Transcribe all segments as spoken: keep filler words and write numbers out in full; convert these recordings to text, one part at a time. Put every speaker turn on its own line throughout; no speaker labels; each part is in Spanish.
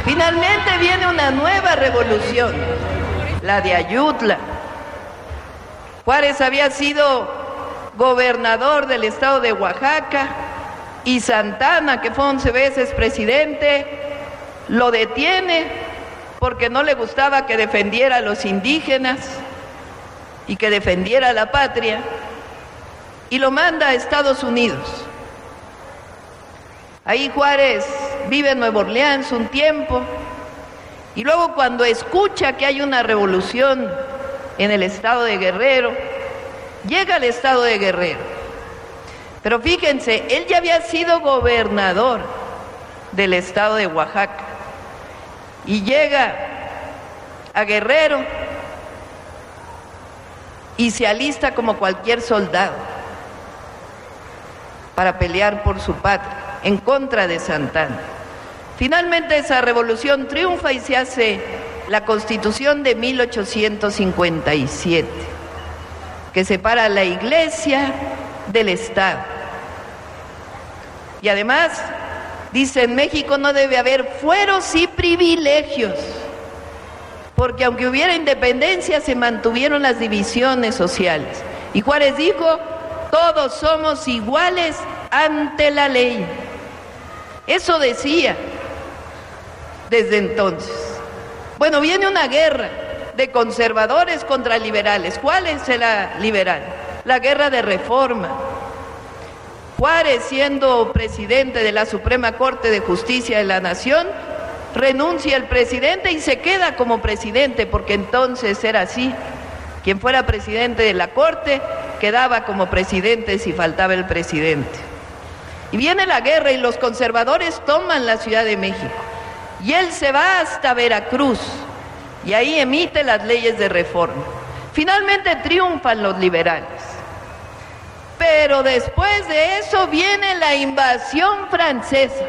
Finalmente viene una nueva revolución, la de Ayutla. Juárez había sido gobernador del estado de Oaxaca y Santana, que fue once veces presidente, lo detiene porque no le gustaba que defendiera a los indígenas y que defendiera la patria, y lo manda a Estados Unidos. Ahí Juárez vive en Nueva Orleans un tiempo, y luego cuando escucha que hay una revolución en el estado de Guerrero, llega al estado de Guerrero. Pero fíjense, él ya había sido gobernador del estado de Oaxaca, y llega a Guerrero y se alista como cualquier soldado para pelear por su patria, en contra de Santana. Finalmente esa revolución triunfa y se hace la Constitución de mil ochocientos cincuenta y siete, que separa la iglesia del Estado. Y además dice, en México no debe haber fueros y privilegios, porque aunque hubiera independencia se mantuvieron las divisiones sociales. Y Juárez dijo, todos somos iguales ante la ley. Eso decía desde entonces. Bueno, viene una guerra de conservadores contra liberales. ¿Cuál es la liberal? La guerra de Reforma. Juárez, siendo presidente de la Suprema Corte de Justicia de la Nación, renuncia el presidente y se queda como presidente, porque entonces era así. Quien fuera presidente de la Corte quedaba como presidente si faltaba el presidente. Y viene la guerra y los conservadores toman la Ciudad de México. Y él se va hasta Veracruz y ahí emite las leyes de reforma. Finalmente triunfan los liberales. Pero después de eso viene la invasión francesa.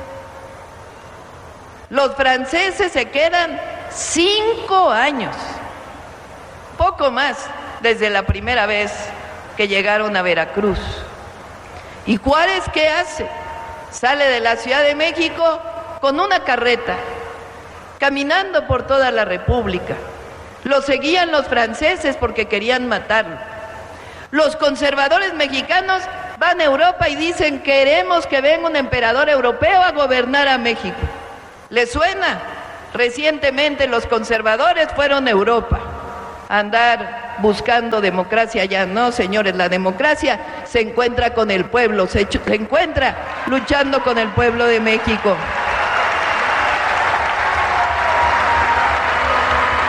Los franceses se quedan cinco años, poco más, desde la primera vez que llegaron a Veracruz. ¿Y Juárez qué hace? Sale de la Ciudad de México con una carreta, caminando por toda la República. Lo seguían los franceses porque querían matarlo. Los conservadores mexicanos van a Europa y dicen, queremos que venga un emperador europeo a gobernar a México. ¿Les suena? Recientemente los conservadores fueron a Europa a andar buscando democracia. Ya no, señores, la democracia se encuentra con el pueblo, se, se encuentra luchando con el pueblo de México.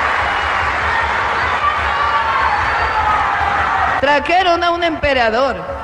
Trajeron a un emperador